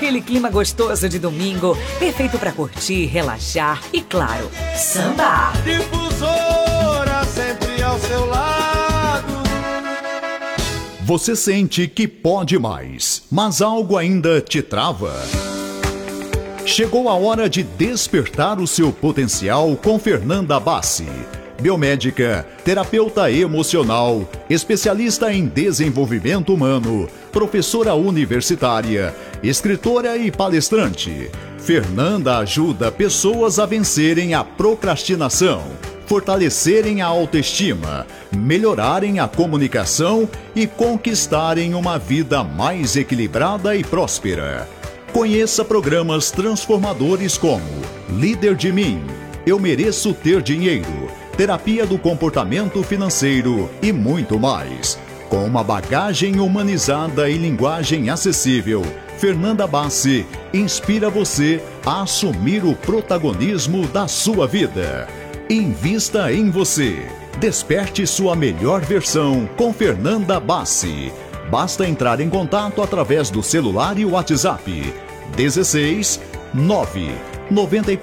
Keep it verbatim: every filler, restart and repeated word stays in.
aquele clima gostoso de domingo, perfeito pra curtir, relaxar e, claro, sambar. Difusora sempre ao seu lado. Você sente que pode mais, mas algo ainda te trava? Chegou a hora de despertar o seu potencial com Fernanda Bassi. Biomédica, terapeuta emocional, especialista em desenvolvimento humano, professora universitária, escritora e palestrante. Fernanda ajuda pessoas a vencerem a procrastinação, fortalecerem a autoestima, melhorarem a comunicação e conquistarem uma vida mais equilibrada e próspera. Conheça programas transformadores como Líder de Mim, Eu Mereço Ter Dinheiro, Terapia do Comportamento Financeiro e muito mais. Com uma bagagem humanizada e linguagem acessível, Fernanda Bassi inspira você a assumir o protagonismo da sua vida. Invista em você. Desperte sua melhor versão com Fernanda Bassi. Basta entrar em contato através do celular e WhatsApp dezesseis nove noventa e